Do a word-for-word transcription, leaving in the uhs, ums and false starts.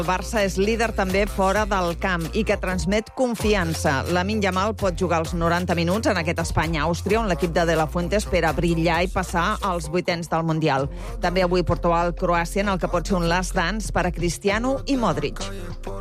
El Barça és líder també fora del camp i que transmet confiança. Lamine Yamal pot jugar els noranta minuts en aquest Espanya-Àustria, on l'equip de De La Fuente espera brillar i passar als vuitens del Mundial. També avui Portugal-Croàcia, en el que pot ser un last dance per a Cristiano i Modric.